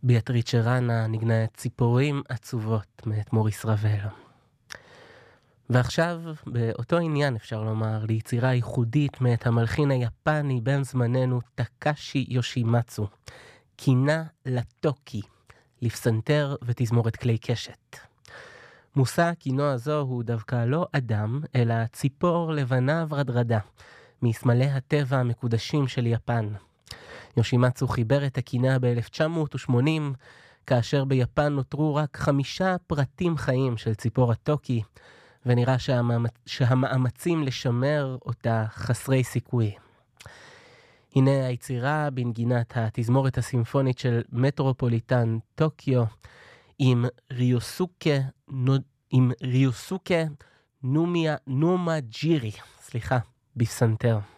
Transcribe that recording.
ביאטריצ'ה ראנה נגנה ציפורים עצובות מאת מוריס רבל. ועכשיו, באותו עניין אפשר לומר, ליצירה ייחודית מאת המלחין היפני בן זמננו טקאשי יושימצו, קינה לטוקי, לפסנתר ותזמורת כלי קשת. מושא הקינו הזו הוא דווקא לא אדם, אלא ציפור לבנה ורדרדה, מסמלי הטבע המקודשים של יפן. יושימצו חיבר את הקינה ב-1980, כאשר ביפן נותרו רק 5 פרטים חיים של ציפור הטוקי, ונראה שהמאמצים לשמר אותה חסרי סיכוי. הנה היצירה בנגינת התזמורת הסימפונית של מטרופוליטן טוקיו, עם ריוסוקה נומג'ירי, בפסנתר.